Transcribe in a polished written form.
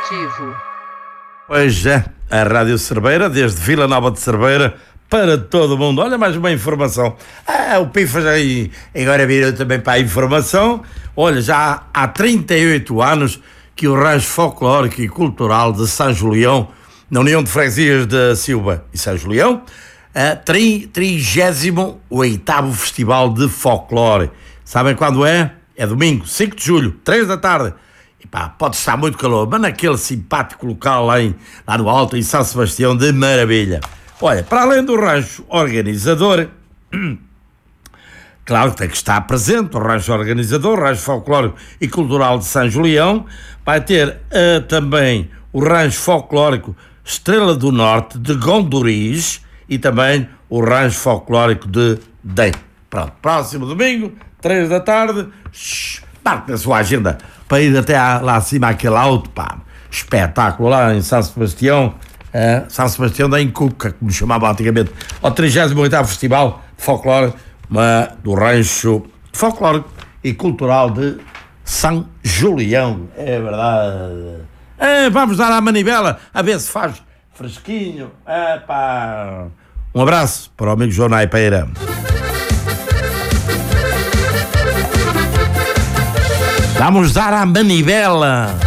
Informativo. Pois é, a Rádio Cerveira, desde Vila Nova de Cerveira, para todo o mundo. Olha, mais uma informação. O Pifa já agora virou também para a informação. Olha, já há 38 anos que o Rancho Folclórico e Cultural de São Julião, na União de Freguesias da Silva e São Julião, 38º Festival de Folclore. Sabem quando é? É domingo, 5 de julho, 3 da tarde. E pode estar muito calor, mas naquele simpático local lá no alto, em São Sebastião, de maravilha. Olha, para além do rancho organizador, claro que tem que estar presente o rancho organizador, o Rancho Folclórico e Cultural de São Julião, vai ter também o Rancho Folclórico Estrela do Norte de Gondoriz e também o Rancho Folclórico de Dém. Pronto, próximo domingo, 3 da tarde, marque na sua agenda para ir até lá acima aquele alto, espetáculo lá em São Sebastião, São Sebastião da Encuca, como chamava antigamente, ao 38º Festival de Folclore do Rancho Folclórico e Cultural de São Julião. É verdade. Vamos dar à manivela a ver se faz fresquinho. Um abraço para o amigo João Naipeira. Vamos dar à manivela.